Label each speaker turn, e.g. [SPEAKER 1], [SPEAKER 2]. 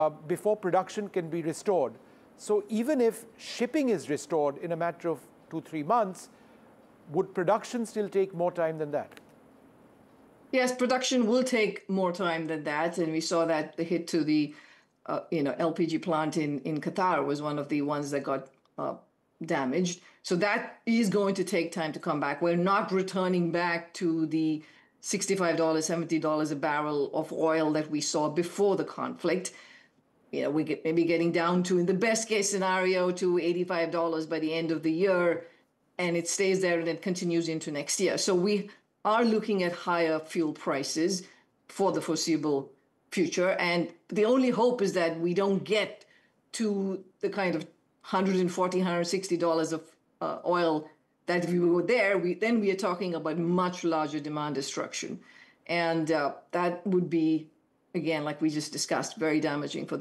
[SPEAKER 1] before production can be restored. So even if shipping is restored in a matter of 2-3 months, would production still take more time than that?
[SPEAKER 2] Yes, production will take more time than that, and we saw that the hit to the LPG plant in Qatar was one of the ones that got damaged. So that is going to take time to come back. We're not returning back to the $65, $70 a barrel of oil that we saw before the conflict. We get maybe getting down to, in the best case scenario, to $85 by the end of the year, and it stays there and it continues into next year. So we are looking at higher fuel prices for the foreseeable future. And the only hope is that we don't get to the kind of $140, $160 of oil that if we were there, then we are talking about much larger demand destruction. And that would be, again, like we just discussed, very damaging for the